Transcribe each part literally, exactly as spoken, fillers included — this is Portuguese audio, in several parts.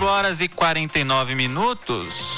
quatro horas e quarenta e nove minutos.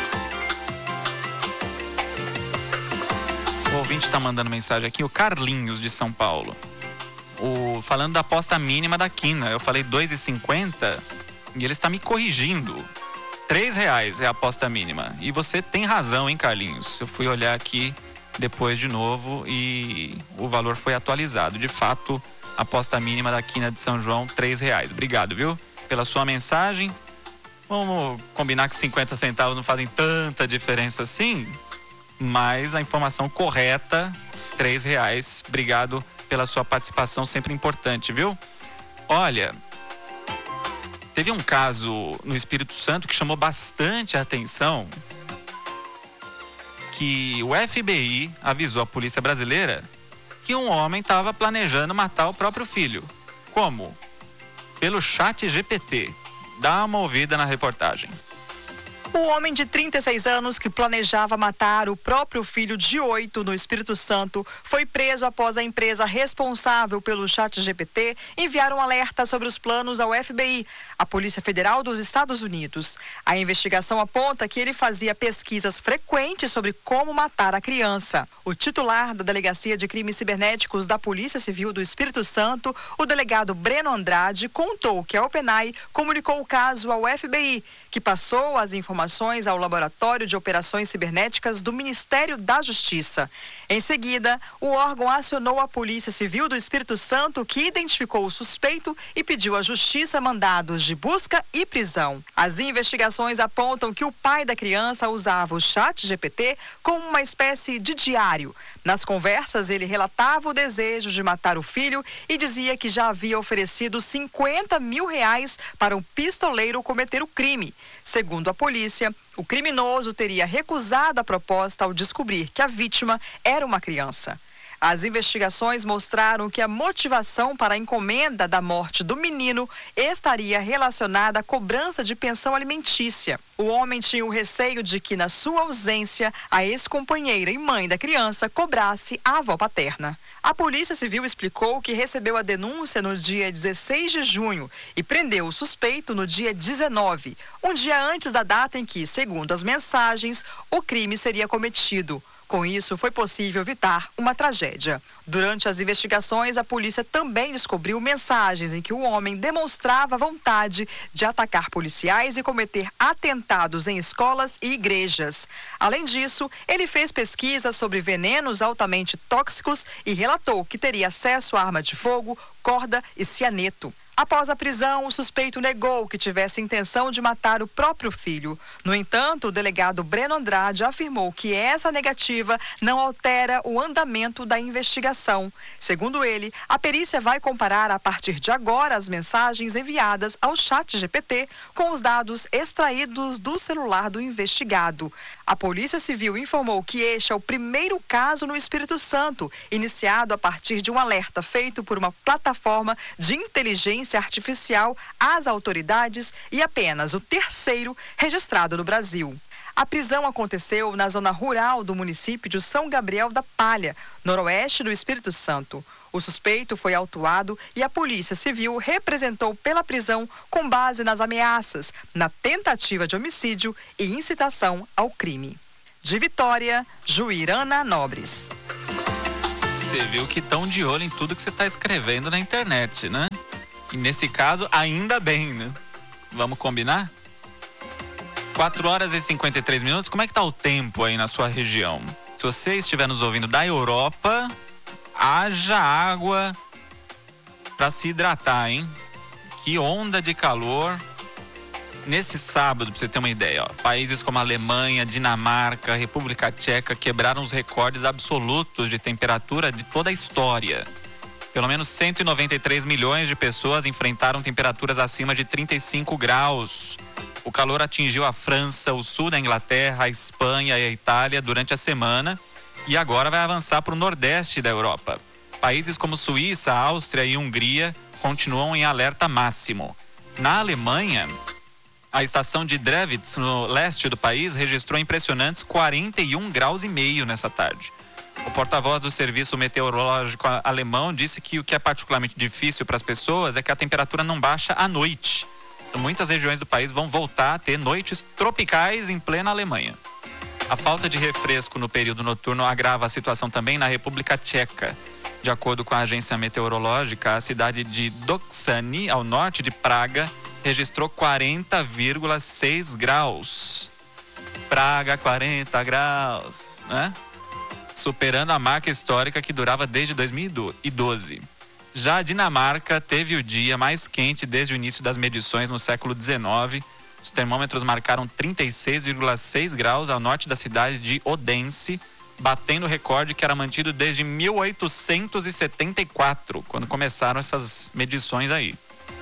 O ouvinte está mandando mensagem aqui, o Carlinhos de São Paulo. O, falando da aposta mínima da quina. Eu falei dois e cinquenta e ele está me corrigindo. três reais é a aposta mínima. E você tem razão, hein, Carlinhos? Eu fui olhar aqui depois de novo e o valor foi atualizado. De fato, a aposta mínima da quina de São João, três reais. Obrigado, viu? Pela sua mensagem. Vamos combinar que cinquenta centavos não fazem tanta diferença assim, mas a informação correta, três reais. Obrigado pela sua participação, sempre importante, viu? Olha, teve um caso no Espírito Santo que chamou bastante a atenção, que o F B I avisou a polícia brasileira que um homem estava planejando matar o próprio filho. Como? Pelo chat G P T. Dá uma ouvida na reportagem. O homem de trinta e seis anos que planejava matar o próprio filho de oito no Espírito Santo foi preso após a empresa responsável pelo chat G P T enviar um alerta sobre os planos ao F B I, a Polícia Federal dos Estados Unidos. A investigação aponta que ele fazia pesquisas frequentes sobre como matar a criança. O titular da Delegacia de Crimes Cibernéticos da Polícia Civil do Espírito Santo, o delegado Breno Andrade, contou que a OpenAI comunicou o caso ao F B I, que passou as informações ao Laboratório de Operações Cibernéticas do Ministério da Justiça. Em seguida, o órgão acionou a Polícia Civil do Espírito Santo, que identificou o suspeito e pediu à Justiça mandados de busca e prisão. As investigações apontam que o pai da criança usava o chat G P T como uma espécie de diário. Nas conversas, ele relatava o desejo de matar o filho e dizia que já havia oferecido cinquenta mil reais para um pistoleiro cometer o crime. Segundo a polícia, o criminoso teria recusado a proposta ao descobrir que a vítima era uma criança. As investigações mostraram que a motivação para a encomenda da morte do menino estaria relacionada à cobrança de pensão alimentícia. O homem tinha o receio de que, na sua ausência, a ex-companheira e mãe da criança cobrasse a avó paterna. A Polícia Civil explicou que recebeu a denúncia no dia dezesseis de junho e prendeu o suspeito no dia dezenove, um dia antes da data em que, segundo as mensagens, o crime seria cometido. Com isso, foi possível evitar uma tragédia. Durante as investigações, a polícia também descobriu mensagens em que o homem demonstrava vontade de atacar policiais e cometer atentados em escolas e igrejas. Além disso, ele fez pesquisas sobre venenos altamente tóxicos e relatou que teria acesso a arma de fogo, corda e cianeto. Após a prisão, o suspeito negou que tivesse intenção de matar o próprio filho. No entanto, o delegado Breno Andrade afirmou que essa negativa não altera o andamento da investigação. Segundo ele, a perícia vai comparar a partir de agora as mensagens enviadas ao chat G P T com os dados extraídos do celular do investigado. A Polícia Civil informou que este é o primeiro caso no Espírito Santo, iniciado a partir de um alerta feito por uma plataforma de inteligência artificial às autoridades e apenas o terceiro registrado no Brasil. A prisão aconteceu na zona rural do município de São Gabriel da Palha, noroeste do Espírito Santo. O suspeito foi autuado e a Polícia Civil representou pela prisão com base nas ameaças, na tentativa de homicídio e incitação ao crime. De Vitória, Juirana Nobres. Você viu que estão de olho em tudo que você está escrevendo na internet, né? E nesse caso, ainda bem, né? Vamos combinar? quatro horas e cinquenta e três minutos. Como é que tá o tempo aí na sua região? Se você estiver nos ouvindo da Europa, haja água para se hidratar, hein? Que onda de calor. Nesse sábado, pra você ter uma ideia, ó, países como a Alemanha, Dinamarca, República Tcheca quebraram os recordes absolutos de temperatura de toda a história. Pelo menos cento e noventa e três milhões de pessoas enfrentaram temperaturas acima de trinta e cinco graus. O calor atingiu a França, o sul da Inglaterra, a Espanha e a Itália durante a semana e agora vai avançar para o nordeste da Europa. Países como Suíça, Áustria e Hungria continuam em alerta máximo. Na Alemanha, a estação de Drewitz, no leste do país, registrou impressionantes quarenta e um graus e meio nessa tarde. O porta-voz do Serviço Meteorológico Alemão disse que o que é particularmente difícil para as pessoas é que a temperatura não baixa à noite. muitas regiões do país vão voltar a ter noites tropicais em plena Alemanha. A falta de refresco no período noturno agrava a situação também na República Tcheca. De acordo com a agência meteorológica, a cidade de Doksany, ao norte de Praga, registrou quarenta vírgula seis graus. Praga, quarenta graus, né? Superando a marca histórica que durava desde dois mil e doze. Já a Dinamarca teve o dia mais quente desde o início das medições no século dezenove. Os termômetros marcaram trinta e seis vírgula seis graus ao norte da cidade de Odense, batendo o recorde que era mantido desde mil oitocentos e setenta e quatro, quando começaram essas medições aí.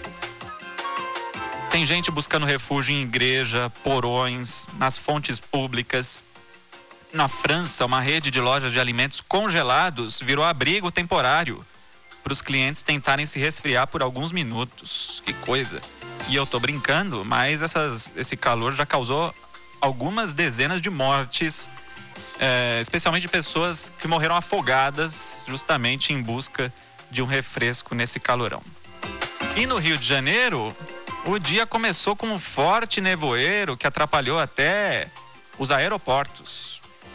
Tem gente buscando refúgio em igreja, porões, nas fontes públicas. Na França, uma rede de lojas de alimentos congelados virou abrigo temporário para os clientes tentarem se resfriar por alguns minutos. Que coisa! E eu tô brincando, mas essas, esse calor já causou algumas dezenas de mortes, é, especialmente de pessoas que morreram afogadas justamente em busca de um refresco nesse calorão. E no Rio de Janeiro, o dia começou com um forte nevoeiro que atrapalhou até os aeroportos.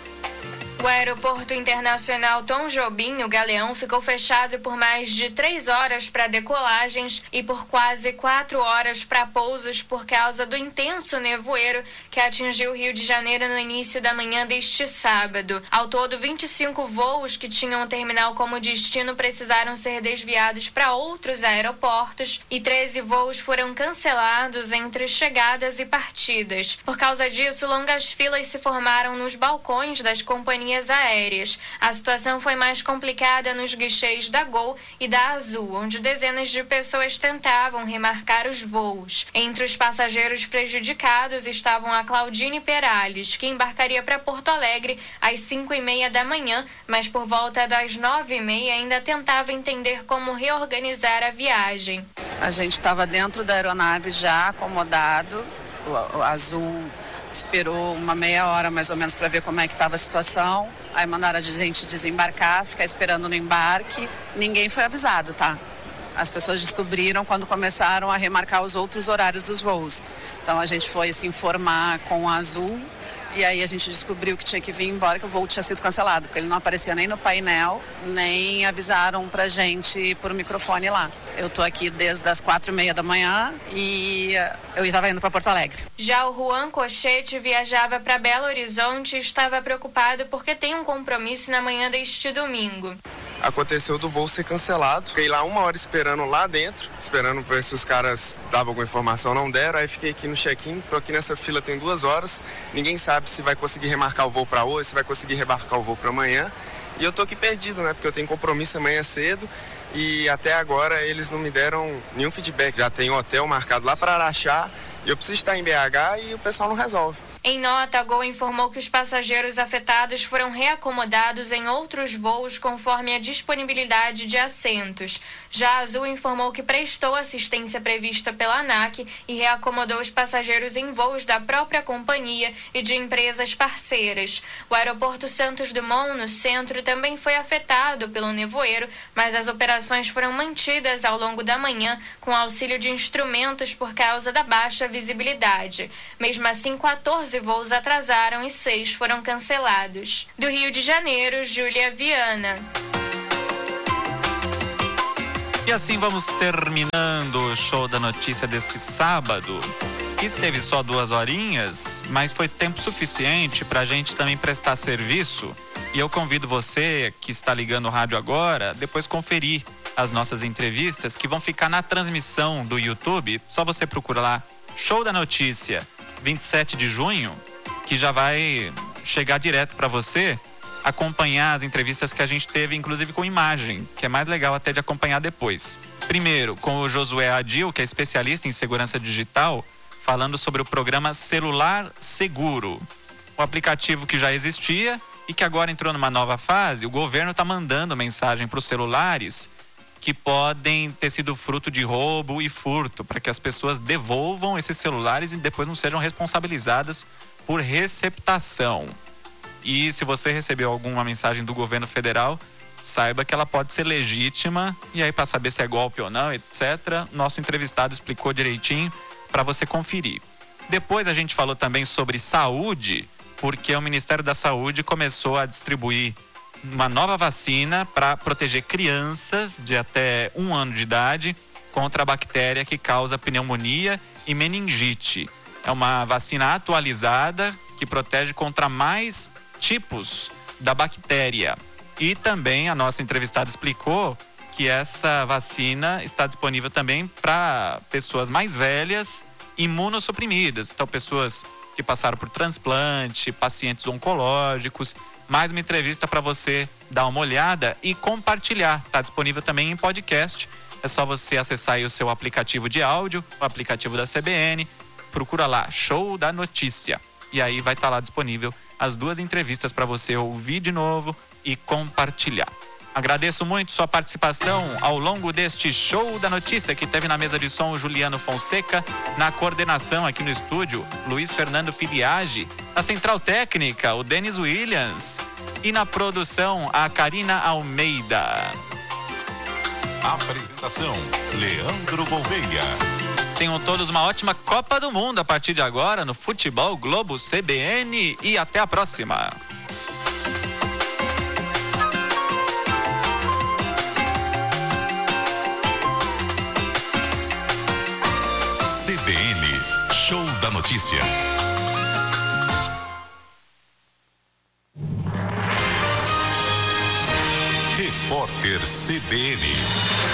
O aeroporto internacional Tom Jobim, no Galeão, ficou fechado por mais de três horas para decolagens e por quase quatro horas para pousos por causa do intenso nevoeiro que atingiu o Rio de Janeiro no início da manhã deste sábado. Ao todo, vinte e cinco voos que tinham o terminal como destino precisaram ser desviados para outros aeroportos e treze voos foram cancelados entre chegadas e partidas. Por causa disso, longas filas se formaram nos balcões das companhias aéreas. A situação foi mais complicada nos guichês da Gol e da Azul, onde dezenas de pessoas tentavam remarcar os voos. Entre os passageiros prejudicados estavam a Claudine Perales, que embarcaria para Porto Alegre às cinco e meia da manhã, mas por volta das nove e meia ainda tentava entender como reorganizar a viagem. A gente estava dentro da aeronave já acomodado, o, o Azul esperou uma meia hora mais ou menos para ver como é que estava a situação. Aí mandaram a gente desembarcar, ficar esperando no embarque. Ninguém foi avisado, tá? As pessoas descobriram quando começaram a remarcar os outros horários dos voos. Então a gente foi se informar com a Azul e aí a gente descobriu que tinha que vir embora, que o voo tinha sido cancelado, porque ele não aparecia nem no painel, nem avisaram pra gente por microfone lá. Eu tô aqui desde as quatro e meia da manhã e eu estava indo para Porto Alegre. Já o Juan Cochete viajava para Belo Horizonte e estava preocupado porque tem um compromisso na manhã deste domingo. Aconteceu do voo ser cancelado. Fiquei lá uma hora esperando lá dentro, esperando ver se os caras davam alguma informação, não deram. Aí fiquei aqui no check-in, tô aqui nessa fila tem duas horas. Ninguém sabe se vai conseguir remarcar o voo para hoje, se vai conseguir remarcar o voo para amanhã. E eu tô aqui perdido, né? Porque eu tenho compromisso amanhã cedo e até agora eles não me deram nenhum feedback. Já tem um hotel marcado lá para Araxá e eu preciso estar em B H e o pessoal não resolve. Em nota, a Gol informou que os passageiros afetados foram reacomodados em outros voos conforme a disponibilidade de assentos. Já a Azul informou que prestou assistência prevista pela ANAC e reacomodou os passageiros em voos da própria companhia e de empresas parceiras. O aeroporto Santos Dumont, no centro, também foi afetado pelo nevoeiro, mas as operações foram mantidas ao longo da manhã com auxílio de instrumentos por causa da baixa visibilidade. Mesmo assim, quatorze voos atrasaram e seis foram cancelados. Do Rio de Janeiro, Júlia Viana. E assim vamos terminando o show da notícia deste sábado, que teve só duas horinhas, mas foi tempo suficiente para a gente também prestar serviço. E eu convido você que está ligando o rádio agora, depois conferir as nossas entrevistas que vão ficar na transmissão do YouTube. Só você procura lá, Show da Notícia, vinte e sete de junho, que já vai chegar direto para você acompanhar as entrevistas que a gente teve, inclusive com imagem, que é mais legal até de acompanhar depois. Primeiro, com o Josué Adil, que é especialista em segurança digital, falando sobre o programa Celular Seguro, um aplicativo que já existia e que agora entrou numa nova fase. O governo está mandando mensagem para os celulares que podem ter sido fruto de roubo e furto, para que as pessoas devolvam esses celulares e depois não sejam responsabilizadas por receptação. E se você recebeu alguma mensagem do governo federal, saiba que ela pode ser legítima, e aí para saber se é golpe ou não, etcétera, nosso entrevistado explicou direitinho para você conferir. Depois a gente falou também sobre saúde, porque o Ministério da Saúde começou a distribuir uma nova vacina para proteger crianças de até um ano de idade contra a bactéria que causa pneumonia e meningite. É uma vacina atualizada que protege contra mais tipos da bactéria. E também a nossa entrevistada explicou que essa vacina está disponível também para pessoas mais velhas, imunossuprimidas. Então, pessoas que passaram por transplante, pacientes oncológicos. Mais uma entrevista para você dar uma olhada e compartilhar. Está disponível também em podcast. É só você acessar aí o seu aplicativo de áudio, o aplicativo da C B N. Procura lá, Show da Notícia. E aí vai estar lá disponível as duas entrevistas para você ouvir de novo e compartilhar. Agradeço muito sua participação ao longo deste Show da Notícia, que teve na mesa de som o Juliano Fonseca, na coordenação aqui no estúdio, Luiz Fernando Filiage, na central técnica, o Denis Williams, e na produção, a Karina Almeida. Apresentação, Leandro Gouveia. Tenham todos uma ótima Copa do Mundo a partir de agora no Futebol Globo C B N e até a próxima. C B N, Show da Notícia. Repórter C B N.